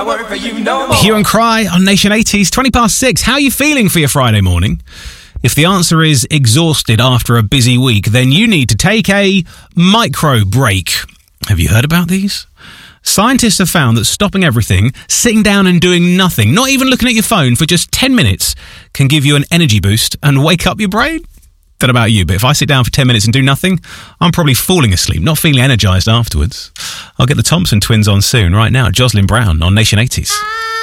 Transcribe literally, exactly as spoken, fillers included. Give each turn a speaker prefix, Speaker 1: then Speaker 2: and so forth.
Speaker 1: wanna work for you no more.
Speaker 2: Hue and Cry on Nation eighties, twenty past six. How are you feeling for your Friday morning? If the answer is exhausted after a busy week, then you need to take a micro break. Have you heard about these? Scientists have found that stopping everything, sitting down and doing nothing, not even looking at your phone for just ten minutes, can give you an energy boost and wake up your brain. Don't know about you, but if I sit down for ten minutes and do nothing, I'm probably falling asleep, not feeling energised afterwards. I'll get the Thompson twins on soon. Right now, Jocelyn Brown on Nation eighties.